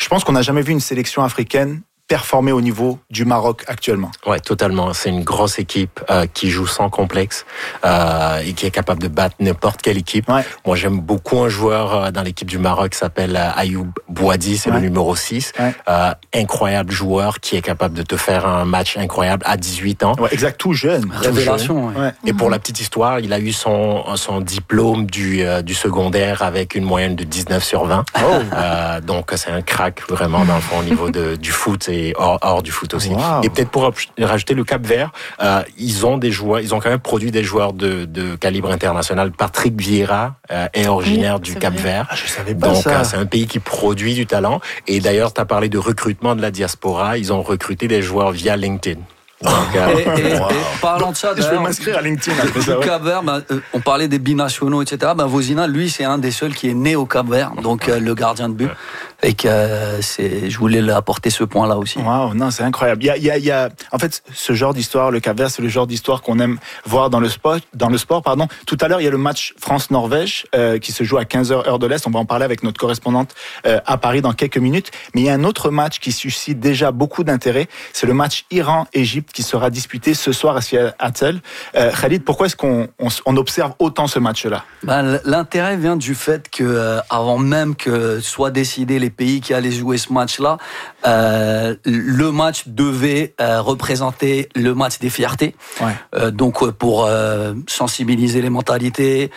Je pense qu'on n'a jamais vu une sélection africaine performer au niveau du Maroc actuellement. Ouais, totalement. C'est une grosse équipe qui joue sans complexe et qui est capable de battre n'importe quelle équipe. Ouais. Moi, j'aime beaucoup un joueur dans l'équipe du Maroc qui s'appelle Ayoub Bouadi, c'est le numéro 6. Ouais. Incroyable joueur qui est capable de te faire un match incroyable à 18 ans. Ouais, exact, tout jeune. Révélation. Ouais. Et pour la petite histoire, il a eu son diplôme du secondaire avec une moyenne de 19 sur 20. Oh. Donc, c'est un crack vraiment dans le fond au niveau du foot et hors du foot aussi. Wow. Et peut-être pour rajouter le Cap-Vert, ils ont quand même produit des joueurs de calibre international. Patrick Vieira est originaire du Cap-Vert. Ah, je savais pas donc, ça. C'est un pays qui produit du talent. Et d'ailleurs, tu as parlé de recrutement de la diaspora. Ils ont recruté des joueurs via LinkedIn. Donc, parlant de ça, je vais m'inscrire à LinkedIn. Le Cap-Vert, on parlait des binationaux, etc. Vozina, lui, c'est un des seuls qui est né au Cap-Vert, donc le gardien de but. Et que je voulais apporter ce point-là aussi. Waouh, non, c'est incroyable. Il y a, en fait, ce genre d'histoire, le Cap-Vert, c'est le genre d'histoire qu'on aime voir dans le sport. Tout à l'heure, il y a le match France-Norvège qui se joue à 15h heure de l'Est. On va en parler avec notre correspondante à Paris dans quelques minutes. Mais il y a un autre match qui suscite déjà beaucoup d'intérêt. C'est le match Iran-Égypte qui sera disputé ce soir à Seattle. Khalid, pourquoi est-ce qu'on observe autant ce match-là ? L'intérêt vient du fait que avant même que soit décidé les pays qui allaient jouer ce match-là, le match devait représenter le match des fiertés. Ouais. Donc pour sensibiliser les mentalités,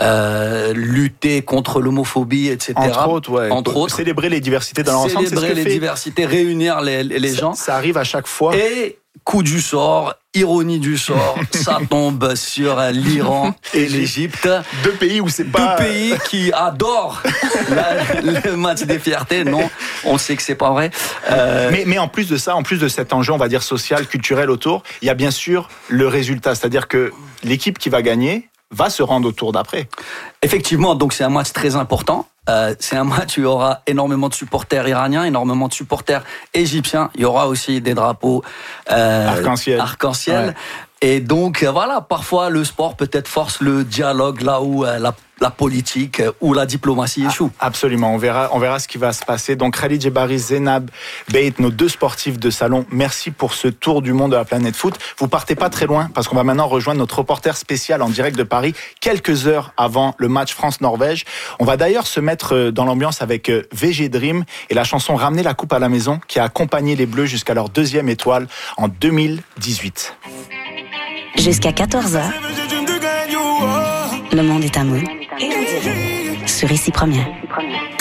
lutter contre l'homophobie, etc. Entre autres, célébrer les diversités dans l'ensemble. Célébrer les diversités, réunir les gens. Ça arrive à chaque fois. Et coup du sort, ironie du sort, ça tombe sur l'Iran et l'Égypte. Deux pays où c'est pas... Deux pays qui adorent le match des fiertés. Non, on sait que c'est pas vrai. Mais en plus de ça, en plus de cet enjeu, on va dire social, culturel autour, il y a bien sûr le résultat. C'est-à-dire que l'équipe qui va gagner va se rendre au tour d'après. Effectivement, donc c'est un match très important. C'est un match où il y aura énormément de supporters iraniens, énormément de supporters égyptiens. Il y aura aussi des drapeaux arc-en-ciel. Ouais. Et donc, voilà, parfois le sport peut-être force le dialogue là où la politique ou la diplomatie échoue. Absolument, on verra ce qui va se passer. Donc Khalid Djebari, Zainab Beit, nos deux sportifs de salon, merci pour ce tour du monde de la planète foot. Vous partez pas très loin parce qu'on va maintenant rejoindre notre reporter spécial en direct de Paris quelques heures avant le match France-Norvège. On va d'ailleurs se mettre dans l'ambiance avec VG Dream et la chanson Ramener la coupe à la maison qui a accompagné les Bleus jusqu'à leur 2e étoile en 2018. Jusqu'à 14h, le monde est à Moon sur Ici Première.